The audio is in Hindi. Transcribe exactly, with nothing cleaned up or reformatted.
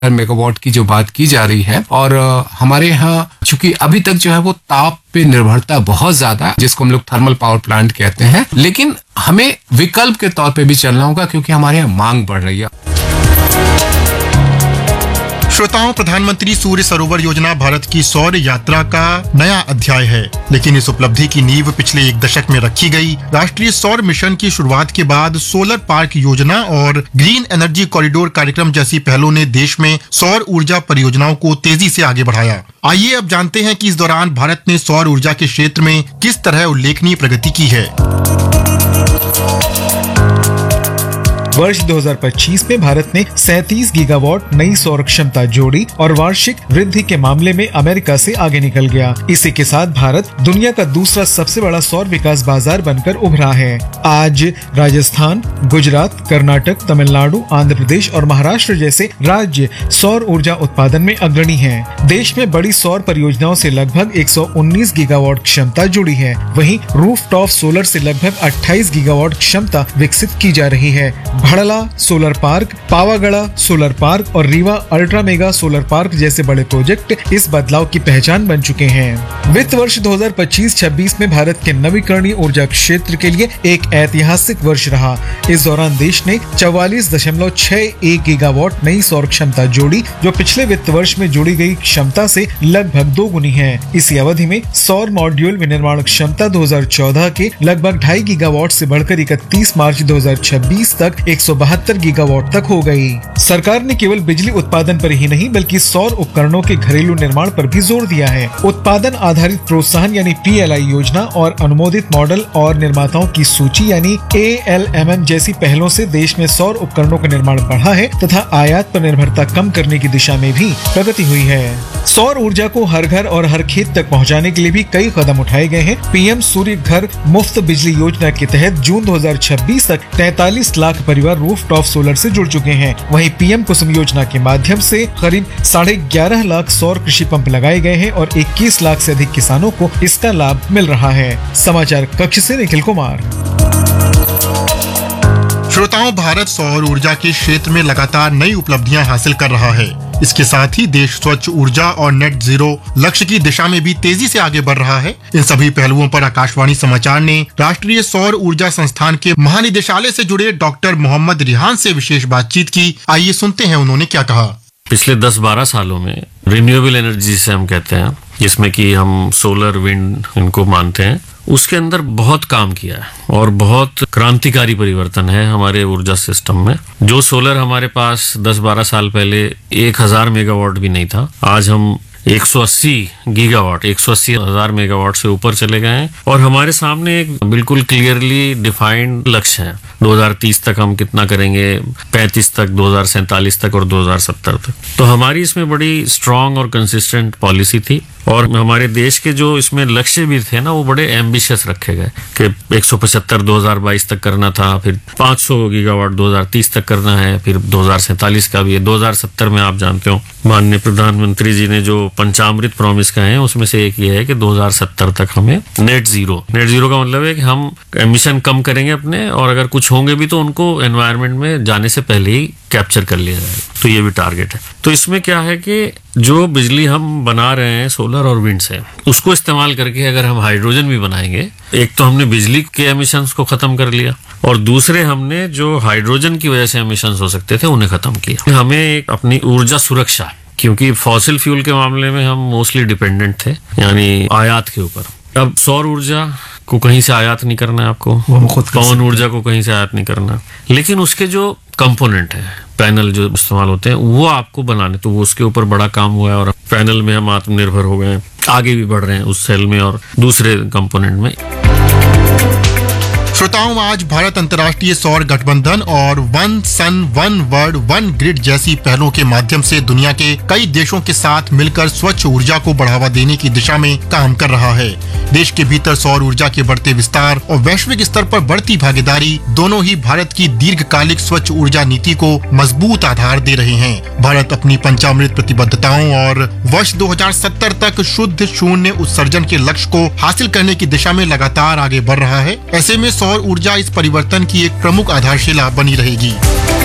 मेगावाट की जो बात की जा रही है, और हमारे यहाँ चूंकि अभी तक जो है वो ताप पे निर्भरता बहुत ज्यादा है, जिसको हम लोग थर्मल पावर प्लांट कहते हैं, लेकिन हमें विकल्प के तौर पे भी चलना होगा क्योंकि हमारे यहाँ मांग बढ़ रही है। श्रोताओं, प्रधानमंत्री सूर्य सरोवर योजना भारत की सौर यात्रा का नया अध्याय है, लेकिन इस उपलब्धि की नींव पिछले एक दशक में रखी गई। राष्ट्रीय सौर मिशन की शुरुआत के बाद सोलर पार्क योजना और ग्रीन एनर्जी कॉरिडोर कार्यक्रम जैसी पहलों ने देश में सौर ऊर्जा परियोजनाओं को तेजी से आगे बढ़ाया। आइए अब जानते हैं कि इस दौरान भारत ने सौर ऊर्जा के क्षेत्र में किस तरह उल्लेखनीय प्रगति की है। वर्ष दो हज़ार पच्चीस में भारत ने सैंतीस गीगावाट नई सौर क्षमता जोड़ी और वार्षिक वृद्धि के मामले में अमेरिका से आगे निकल गया। इसी के साथ भारत दुनिया का दूसरा सबसे बड़ा सौर विकास बाजार बनकर उभरा है। आज राजस्थान, गुजरात, कर्नाटक, तमिलनाडु, आंध्र प्रदेश और महाराष्ट्र जैसे राज्य सौर ऊर्जा उत्पादन में अग्रणी हैं। देश में बड़ी सौर परियोजनाओं से लगभग एक सौ उन्नीस गीगावाट क्षमता जुड़ी है। वहीं रूफटॉप सोलर से लगभग अट्ठाईस गीगावाट क्षमता विकसित की जा रही है। Bhadla solar park, Pavagadh solar park और Rewa ultra mega solar park जैसे बड़े प्रोजेक्ट इस बदलाव की पहचान बन चुके हैं। वित्त वर्ष दो हज़ार पच्चीस छब्बीस में भारत के नवीकरणीय ऊर्जा क्षेत्र के लिए एक ऐतिहासिक वर्ष रहा। इस दौरान देश ने चौवालीस दशमलव छह एक गीगावाट नई सौर क्षमता जोड़ी, जो पिछले वित्त वर्ष में जोड़ी गई क्षमता से लगभग दो गुनी है। इसी अवधि में सौर मॉड्यूल विनिर्माण क्षमता दो हज़ार चौदह के लगभग ढाई गीगावाट से बढ़कर इकतीस मार्च दो हज़ार छब्बीस तक एक सौ बहत्तर गीगावाट तक हो गई। सरकार ने केवल बिजली उत्पादन पर ही नहीं बल्कि सौर उपकरणों के घरेलू निर्माण पर भी जोर दिया है। उत्पादन आधारित प्रोत्साहन यानी पी एल आई योजना और अनुमोदित मॉडल और निर्माताओं की सूची यानी ए एल एम एम जैसी पहलों से देश में सौर उपकरणों का निर्माण बढ़ा है तथा आयात पर निर्भरता कम करने की दिशा में भी प्रगति हुई है। सौर ऊर्जा को हर घर और हर खेत तक पहुंचाने के लिए भी कई कदम उठाए गए हैं। पीएम सूर्य घर मुफ्त बिजली योजना के तहत जून दो हज़ार छब्बीस तक तैंतालीस लाख परिवार रूफटॉप सोलर से जुड़ चुके हैं। वहीं पीएम कुसुम योजना के माध्यम से करीब साढ़े ग्यारह लाख सौर कृषि पंप लगाए गए हैं और इक्कीस लाख से अधिक किसानों को इसका लाभ मिल रहा है। समाचार कक्ष से निखिल कुमार। श्रोताओं, भारत सौर ऊर्जा के क्षेत्र में लगातार नई उपलब्धियां हासिल कर रहा है। इसके साथ ही देश स्वच्छ ऊर्जा और नेट जीरो लक्ष्य की दिशा में भी तेजी से आगे बढ़ रहा है। इन सभी पहलुओं पर आकाशवाणी समाचार ने राष्ट्रीय सौर ऊर्जा संस्थान के महानिदेशालय से जुड़े डॉक्टर मोहम्मद रिहान से विशेष बातचीत की। आइए सुनते हैं उन्होंने क्या कहा। पिछले दस बारह सालों में रिन्यूएबल एनर्जी से हम कहते हैं, जिसमें कि हम सोलर, विंड इनको मानते हैं, उसके अंदर बहुत काम किया है और बहुत क्रांतिकारी परिवर्तन है हमारे ऊर्जा सिस्टम में। जो सोलर हमारे पास दस बारह साल पहले एक हजार मेगावाट भी नहीं था, आज हम एक सौ अस्सी गीगावाट, एक सौ अस्सी हजार मेगावाट से ऊपर चले गए हैं और हमारे सामने एक बिल्कुल क्लियरली डिफाइंड लक्ष्य है। दो हज़ार तीस तक हम कितना करेंगे, पैंतीस तक, दो हज़ार सैंतालीस तक और दो हज़ार सत्तर तक। तो हमारी इसमें बड़ी स्ट्रांग और कंसिस्टेंट पॉलिसी थी और हमारे देश के जो इसमें लक्ष्य भी थे ना, वो बड़े एम्बिशियस रखे गए कि एक सौ पचहत्तर दो हज़ार बाईस तक करना था, फिर पाँच सौ गीगावाट दो हज़ार तीस तक करना है, फिर दो हज़ार सैंतालीस का भी है। दो हज़ार सत्तर में आप जानते हो माननीय प्रधानमंत्री जी ने जो पंचामृत प्रॉमिस कहे हैं, उसमें से एक ये है कि दो हज़ार सत्तर तक हमें नेट जीरो नेट जीरो का मतलब है कि हम एमिशन कम करेंगे अपने, और अगर कुछ होंगे भी तो उनको एनवायरनमेंट में जाने से पहले ही कैप्चर कर लिया जाएगा। तो ये भी टारगेट है। तो इसमें क्या है कि जो बिजली हम बना रहे हैं सोलर और विंड से, उसको इस्तेमाल करके अगर हम हाइड्रोजन भी बनाएंगे, एक तो हमने बिजली के एमिशंस को खत्म कर लिया और दूसरे हमने जो हाइड्रोजन की वजह से एमिशंस हो सकते थे उन्हें खत्म किया। हमें एक अपनी ऊर्जा सुरक्षा, क्योंकि फॉसिल फ्यूल के मामले में हम मोस्टली डिपेंडेंट थे, यानी आयात के ऊपर। अब सौर ऊर्जा को कहीं से आयात नहीं करना है आपको, पवन ऊर्जा को कहीं से आयात नहीं करना, लेकिन उसके जो कंपोनेंट है, पैनल जो इस्तेमाल होते हैं, वो आपको बनाने, तो वो उसके ऊपर बड़ा काम हुआ है और पैनल में हम आत्मनिर्भर हो गए, आगे भी बढ़ रहे हैं उस सेल में और दूसरे कंपोनेंट में। श्रोताओं, आज भारत अंतर्राष्ट्रीय सौर गठबंधन और one sun one world one grid जैसी पहलों के माध्यम से दुनिया के कई देशों के साथ मिलकर स्वच्छ ऊर्जा को बढ़ावा देने की दिशा में काम कर रहा है। देश के भीतर सौर ऊर्जा के बढ़ते विस्तार और वैश्विक स्तर पर बढ़ती भागीदारी दोनों ही भारत की दीर्घकालिक स्वच्छ ऊर्जा नीति को मजबूत आधार दे रहे हैं। भारत अपनी पंचामृत प्रतिबद्धताओं और वर्ष दो हज़ार सत्तर तक शुद्ध शून्य उत्सर्जन के लक्ष्य को हासिल करने की दिशा में लगातार आगे बढ़ रहा है। ऐसे में सौर ऊर्जा इस परिवर्तन की एक प्रमुख आधारशिला बनी रहेगी।